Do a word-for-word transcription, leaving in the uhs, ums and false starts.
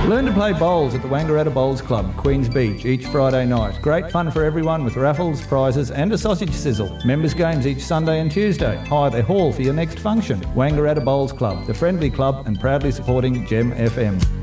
Learn to play bowls at the Wangaratta Bowls Club, Queens Beach, each Friday night. Great fun for everyone with raffles, prizes and a sausage sizzle. Members' games each Sunday and Tuesday. Hire their hall for your next function. Wangaratta Bowls Club, the friendly club and proudly supporting Gem F M.